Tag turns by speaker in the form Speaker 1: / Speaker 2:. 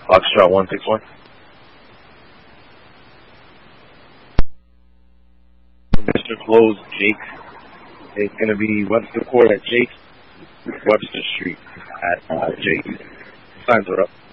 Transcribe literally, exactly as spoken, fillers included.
Speaker 1: Foxtrot one six one. Mister Close, Jake. It's going to be Webster Court at Jake, Webster Street at uh, Jake. Signs are up.